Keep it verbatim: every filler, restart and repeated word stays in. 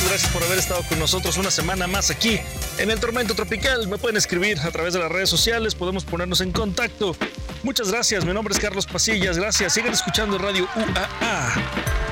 muchas gracias por haber estado con nosotros una semana más aquí en el Tormento Tropical. Me pueden escribir a través de las redes sociales, podemos ponernos en contacto. Muchas gracias, mi nombre es Carlos Pasillas, gracias. Sigan escuchando Radio U A A.